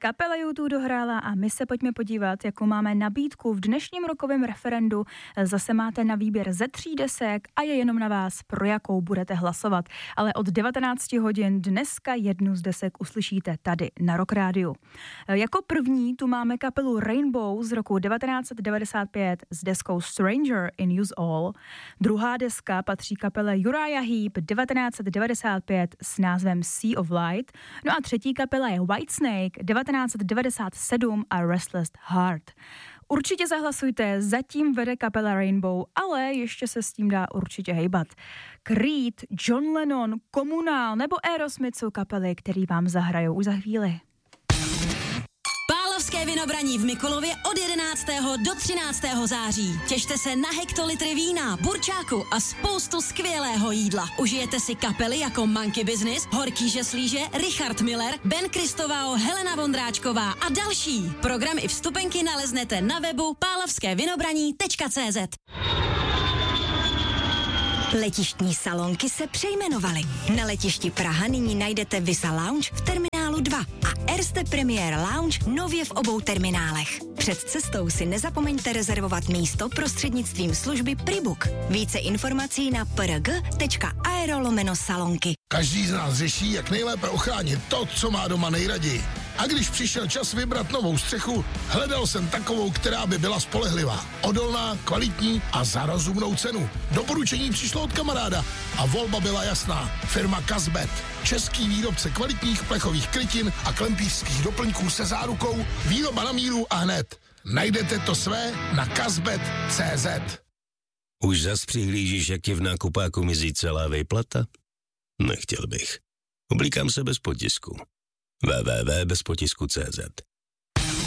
Kapela U2 dohrála a my se pojďme podívat, jakou máme nabídku v dnešním rokovém referendu. Zase máte na výběr ze 3 desek a je jenom na vás, pro jakou budete hlasovat. Ale od 19 hodin dneska jednu z desek uslyšíte tady na Rock Rádiu. Jako první tu máme kapelu Rainbow z roku 1995 s deskou Stranger in Us All. Druhá deska patří kapele Uriah Heep 1995 s názvem Sea of Light. No a třetí kapela je Whitesnake 1997 a Restless Heart. Určitě zahlasujte, zatím vede kapela Rainbow, ale ještě se s tím dá určitě hejbat. Creed, John Lennon, Komunál nebo Aerosmith jsou kapely, který vám zahrajou už za chvíli. Pálavské vinobraní v Mikulově od 11. do 13. září. Těšte se na hektolitry vína, burčáku a spoustu skvělého jídla. Užijete si kapely jako Monkey Business, Horký žeslíže, Richard Miller, Ben Kristovao, Helena Vondráčková a další. Program i vstupenky naleznete na webu pálavskévinobraní.cz. Letištní salonky se přejmenovaly. Na letišti Praha nyní najdete Visa Lounge v terminálu 2 a Erste Premier Lounge nově v obou terminálech. Před cestou si nezapomeňte rezervovat místo prostřednictvím služby Pribook. Více informací na prg.aero/salonky. Každý z nás řeší, jak nejlépe ochránit to, co má doma nejraději. A když přišel čas vybrat novou střechu, hledal jsem takovou, která by byla spolehlivá, odolná, kvalitní a za rozumnou cenu. Doporučení přišlo od kamaráda a volba byla jasná. Firma Kazbet. Český výrobce kvalitních plechových krytin a klempířských doplňků se zárukou, výroba na míru a hned. Najdete to své na kazbet.cz. Už zas přihlížíš, jak ti v nákupáku mizí celá výplata? Nechtěl bych. Oblíkám se bez potisku. www.bezpotisku.cz